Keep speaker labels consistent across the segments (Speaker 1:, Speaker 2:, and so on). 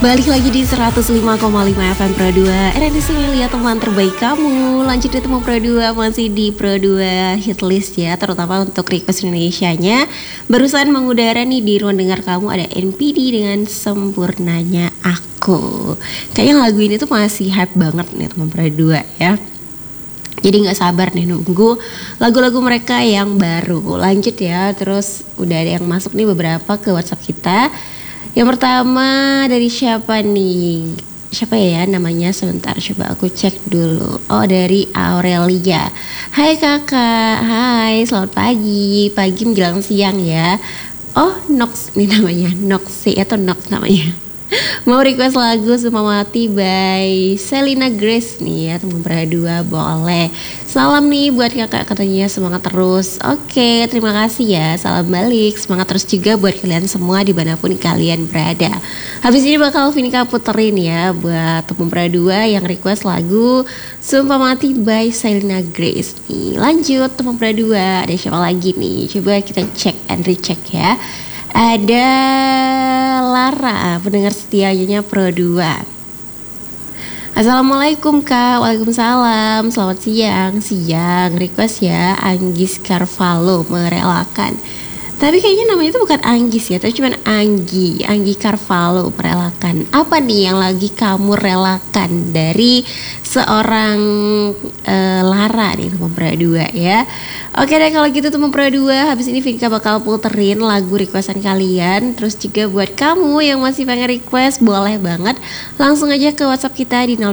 Speaker 1: Balik lagi di 105,5 FM Pro 2. Era di sini lihat teman terbaik kamu. Lanjut di teman Pro 2, masih di Pro 2 Hitlist ya, terutama untuk request Indonesianya. Barusan mengudara nih di ruang dengar kamu ada NPD dengan Sempurnanya Aku. Kayaknya lagu ini tuh masih hype banget nih teman Pro 2 ya. Jadi gak sabar nih nunggu lagu-lagu mereka yang baru. Lanjut ya, terus udah ada yang masuk nih beberapa ke WhatsApp kita. Yang pertama dari siapa nih? Siapa ya namanya? Sebentar coba aku cek dulu. Oh, dari Aurelia. Hai kakak, hai selamat pagi. Pagi menjelang siang ya. Oh, Nox nih namanya, Noxy atau Nox namanya. Mau request lagu Sempawati by Selina Grace nih ya, teman berdua boleh. Salam nih buat kakak, katanya semangat terus. Oke, terima kasih ya, salam balik. Semangat terus juga buat kalian semua dimanapun kalian berada. Habis ini bakal Vinika puterin ya buat teman berdua yang request lagu Sempawati by Selina Grace nih. Lanjut teman berdua, ada siapa lagi nih? Coba kita cek and recheck ya. Ada Lara, pendengar setianya Pro 2. Assalamualaikum kak. Waalaikumsalam. Selamat siang. Request ya, Anggis Carvalho merelakan. Tapi kayaknya namanya itu bukan Anggis ya, tapi cuma Anggi Carvalho merelakan. Apa nih yang lagi kamu relakan dari seorang Lara nih teman Pro 2 ya. Oke deh kalau gitu teman Pro 2, habis ini Vinka bakal puterin lagu requestan kalian. Terus juga buat kamu yang masih pengen request, boleh banget langsung aja ke WhatsApp kita di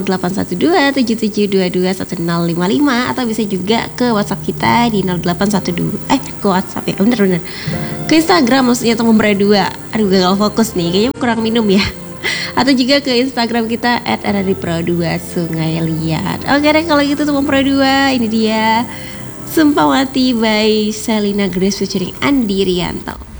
Speaker 1: 081277221055 atau bisa juga ke WhatsApp kita di 0812 ke WhatsApp ya, bener ke Instagram maksudnya teman Pro 2. Aduh gagal fokus nih, kayaknya kurang minum ya. Atau juga ke Instagram kita @rripro2 Sungai Liat. Oke deh kalau gitu teman Pro 2, ini dia Sempawati by Selina Grace featuring Andi Rianto.